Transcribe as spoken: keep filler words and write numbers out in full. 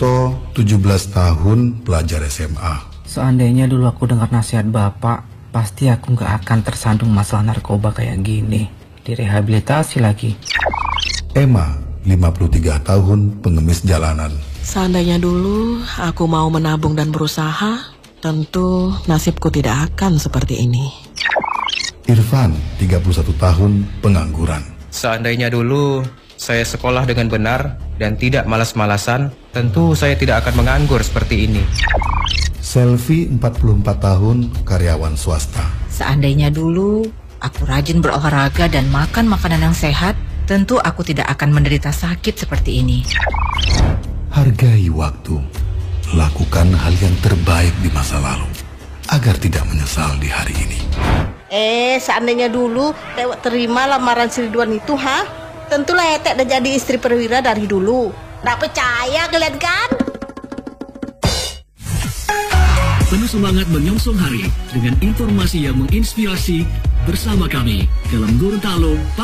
To, tujuh belas tahun, pelajar S M A. Seandainya dulu aku dengar nasihat bapak, pasti aku gak akan tersandung masalah narkoba kayak gini. Direhabilitasi lagi. Emma, lima puluh tiga tahun, pengemis jalanan. Seandainya dulu aku mau menabung dan berusaha, tentu nasibku tidak akan seperti ini. Irfan, tiga puluh satu tahun, pengangguran. Seandainya dulu saya sekolah dengan benar dan tidak malas-malasan, tentu saya tidak akan menganggur seperti ini. Selvi, empat puluh empat tahun, karyawan swasta. Seandainya dulu aku rajin berolahraga dan makan makanan yang sehat, tentu aku tidak akan menderita sakit seperti ini. Hargai waktu. Lakukan hal yang terbaik di masa lalu, agar tidak menyesal di hari ini. Eh, seandainya dulu Tewek terima lamaran si Ridwan itu, ha? Tentulah Etek udah jadi istri perwira dari dulu. Nggak percaya kalian kan? Penuh semangat menyongsong hari dengan informasi yang menginspirasi bersama kami dalam Gorontalo.